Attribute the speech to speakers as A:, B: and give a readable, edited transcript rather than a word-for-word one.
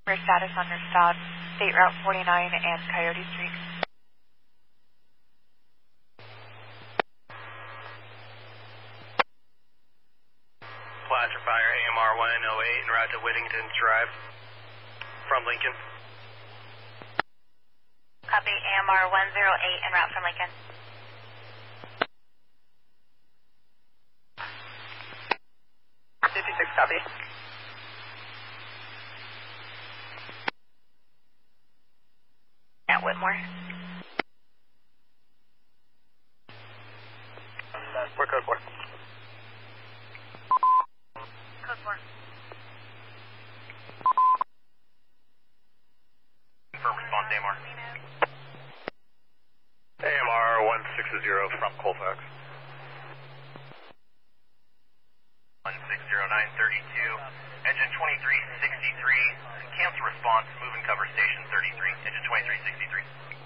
A: For status on this stop, State Route 49 and Coyote Street.
B: Placer Fire AMR 108 en route to Whittington Drive from Lincoln.
C: Copy AMR 108 en route from Lincoln.
D: 56 copy.
C: At Whitmore.
B: We're code 4.
C: Code 4.
B: Confirm response AMR. AMR 160 from Colfax. 160932. Engine 2363. Cancel response. Move and cover station 33. Engine 2363.